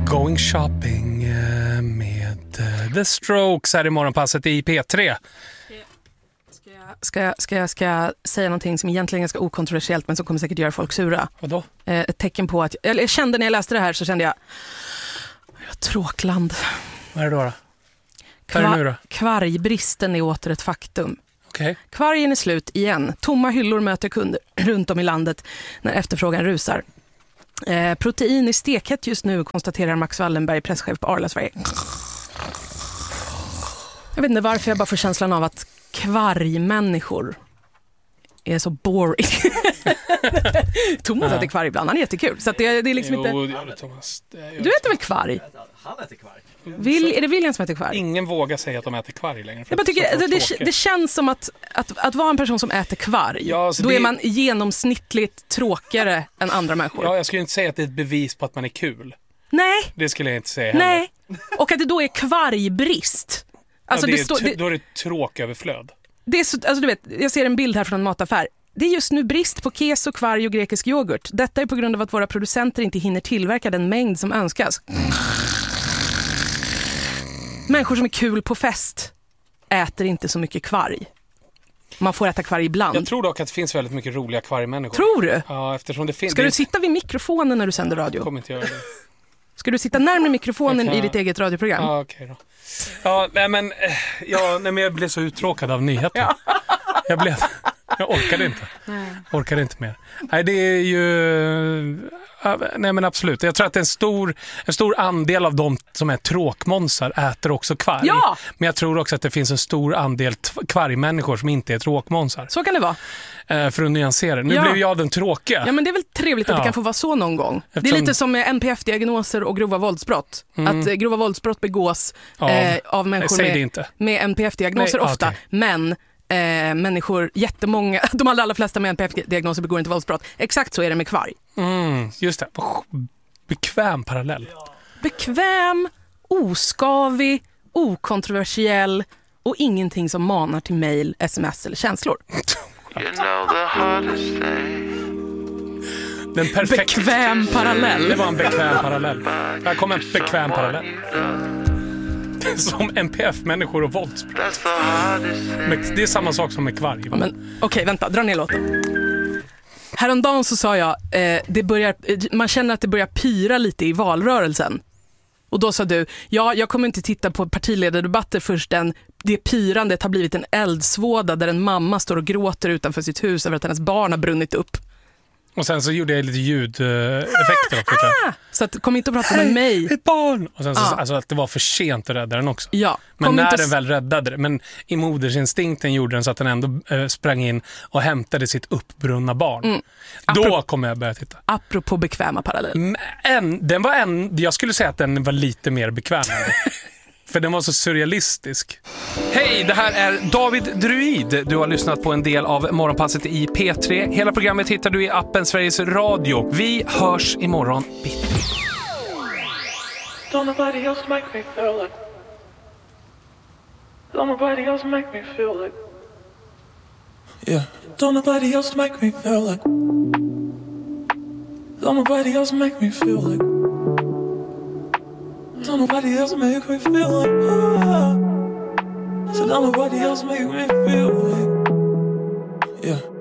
Going shopping med The Strokes här i morgonpasset i P3. Ska jag säga någonting som egentligen är ganska okontroversiellt men som kommer säkert göra folk sura? Vadå? Ett tecken på att jag kände när jag läste det här så kände jag tråkland. Vad är det då? Vad är det nu då? Kvargbristen är åter ett faktum. Okay. Kvargen är slut igen. Tomma hyllor möter kunder runt om i landet när efterfrågan rusar. Protein i stekhet just nu, konstaterar Max Wallenberg, presschef på Arla Sverige. Jag vet inte varför jag bara får känslan av att kvargmänniskor är så boring. Thomas äter kvarg ibland, han är jättekul. Så att det är liksom inte... Thomas. Du äter väl kvarg? Han äter kvarg. Är det William som äter kvarg? Ingen vågar säga att de äter kvarg längre. Jag bara tycker, det känns som att vara en person som äter kvarg, alltså då är man genomsnittligt tråkigare än andra människor. Ja, jag skulle inte säga att det är ett bevis på att man är kul. Nej. Det skulle jag inte säga heller. Nej, och att det då är kvargbrist. Alltså då är det tråköverflöd. Det är så, alltså du vet, jag ser en bild här från en mataffär. Det är just nu brist på keso, kvarg och grekisk yoghurt. Detta är på grund av att våra producenter inte hinner tillverka den mängd som önskas. Människor som är kul på fest äter inte så mycket kvarg. Man får äta kvarg ibland. Jag tror dock att det finns väldigt mycket roliga kvargmänniskor. Tror du? Ja, eftersom det finns. Ska du sitta vid mikrofonen när du sänder radio? Jag kommer inte göra det. Ska du sitta närmare mikrofonen i ditt eget radioprogram? Ja, okej då. Ja, men jag blev så uttråkad av nyheter. Ja. Jag orkade inte. Orkade inte mer. Nej, det är ju... Nej, men absolut. Jag tror att en stor andel av de som är tråkmånsar äter också kvarg. Ja! Men jag tror också att det finns en stor andel kvargmänniskor som inte är tråkmånsar. Så kan det vara. För att nyansera. Nu blev jag den tråkiga. Ja, men det är väl trevligt att det kan få vara så någon gång. Det är lite som med NPF-diagnoser och grova våldsbrott. Att grova våldsbrott begås av människor med NPF-diagnoser ofta. Okay. Men människor, jättemånga, de allra flesta med NPF-diagnoser begår inte våldsbrott. Exakt så är det med kvarg. Just det. Bekväm parallell. Bekväm, oskavig, okontroversiell och ingenting som manar till mejl, sms eller känslor. Den perfekta. Bekväm parallell. Det var en bekväm parallell. Här kom en bekväm parallell. Som NPF-människor och våldsbrott. Det är samma sak som med kvarg. Ja, men okej, vänta, dra ner låten. Häromdagen så sa jag, man känner att det börjar pyra lite i valrörelsen. Och då sa du, jag kommer inte titta på partiledardebatter först det pyrandet har blivit en eldsvåda där en mamma står och gråter utanför sitt hus över att hennes barn har brunnit upp. Och sen så gjorde jag lite ljudeffekter också. Så att, kom inte att prata med mig. Ett barn! Och sen så, alltså att det var för sent att rädda den också. Ja, men när den väl räddade det. Men i modersinstinkten gjorde den så att den ändå sprang in och hämtade sitt uppbrunna barn. Då kommer jag börja titta. Apropå bekväma parallell. Jag skulle säga att den var lite mer bekväm. För den var så surrealistisk. Hej, det här är David Druid. Du har lyssnat på en del av morgonpasset i P3. Hela programmet hittar du i appen Sveriges Radio. Vi hörs imorgon bitti. Don't nobody else make me feel like. Don't nobody else make me feel like. Yeah. Don't nobody else make me feel like. Don't nobody else make me feel like. Don't nobody else make me feel like. So don't nobody else make me feel like. Yeah.